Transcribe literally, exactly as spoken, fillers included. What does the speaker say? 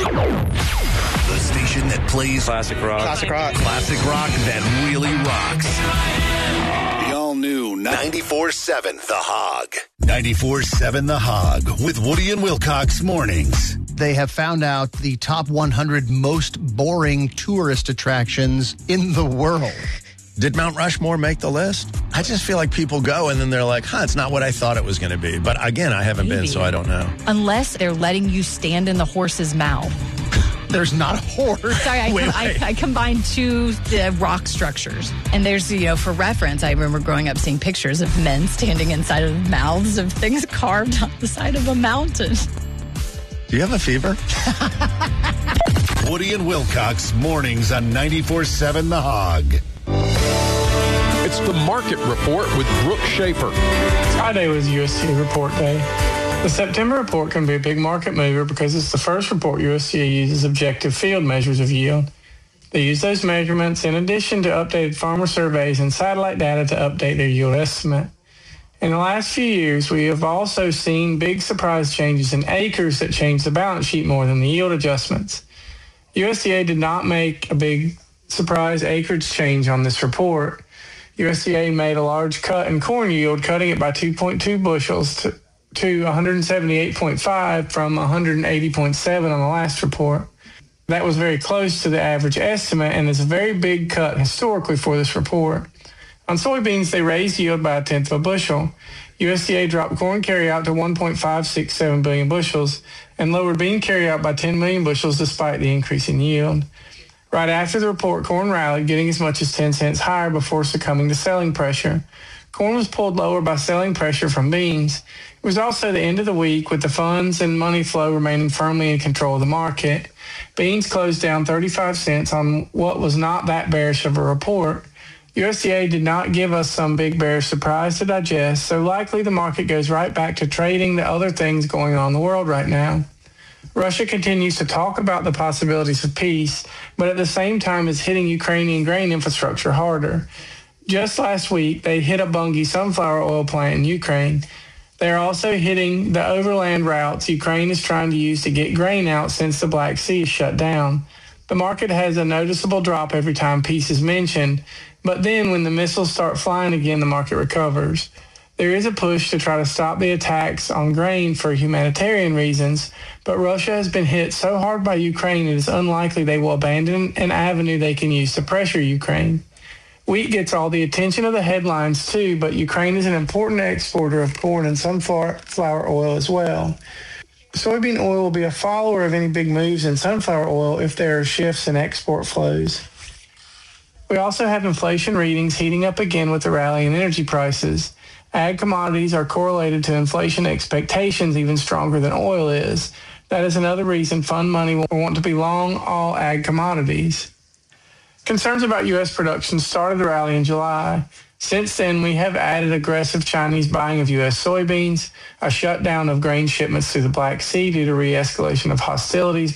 The station that plays classic rock. Classic rock. Classic rock that really rocks. The all-new ninety-four seven The Hog. ninety-four seven The Hog with Woody and Wilcox mornings. They have found out the top one hundred most boring tourist attractions in the world. Did Mount Rushmore make the list? I just feel like people go and then they're like, huh, it's not what I thought it was going to be. But again, I haven't Maybe. been, so I don't know. Unless they're letting you stand in the horse's mouth. There's not a horse. Sorry, I, Wait, com- I, wait. I combined two uh, rock structures. And there's, you know, for reference, I remember growing up seeing pictures of men standing inside of mouths of things carved on the side of a mountain. Do you have a fever? Woody and Wilcox mornings on ninety-four seven The Hog. It's the Market Report with Brooke Schaefer. Friday was U S D A report day. The September report can be a big market mover because it's the first report U S D A uses objective field measures of yield. They use those measurements in addition to updated farmer surveys and satellite data to update their yield estimate. In the last few years, we have also seen big surprise changes in acres that change the balance sheet more than the yield adjustments. U S D A did not make a big surprise acreage change on this report. U S D A made a large cut in corn yield, cutting it by two point two bushels to, to one hundred seventy-eight point five from one hundred eighty point seven on the last report. That was very close to the average estimate and is a very big cut historically for this report. On soybeans, they raised yield by a tenth of a bushel. U S D A dropped corn carryout to one point five six seven billion bushels and lowered bean carryout by ten million bushels despite the increase in yield. Right after the report, corn rallied, getting as much as ten cents higher before succumbing to selling pressure. Corn was pulled lower by selling pressure from beans. It was also the end of the week with the funds and money flow remaining firmly in control of the market. Beans closed down thirty-five cents on what was not that bearish of a report. U S D A did not give us some big bearish surprise to digest, so likely the market goes right back to trading the other things going on in the world right now. Russia continues to talk about the possibilities of peace, but at the same time is hitting Ukrainian grain infrastructure harder. Just last week, they hit a Bunge sunflower oil plant in Ukraine. They're also hitting the overland routes Ukraine is trying to use to get grain out since the Black Sea is shut down. The market has a noticeable drop every time peace is mentioned, but then when the missiles start flying again, the market recovers. There is a push to try to stop the attacks on grain for humanitarian reasons, but Russia has been hit so hard by Ukraine it is unlikely they will abandon an avenue they can use to pressure Ukraine. Wheat gets all the attention of the headlines too, but Ukraine is an important exporter of corn and sunflower oil as well. Soybean oil will be a follower of any big moves in sunflower oil if there are shifts in export flows. We also have inflation readings heating up again with the rally in energy prices. Ag commodities are correlated to inflation expectations even stronger than oil is. That is another reason fund money will want to be long all ag commodities. Concerns about U S production started the rally in July. Since then, we have added aggressive Chinese buying of U S soybeans, a shutdown of grain shipments through the Black Sea due to re-escalation of hostilities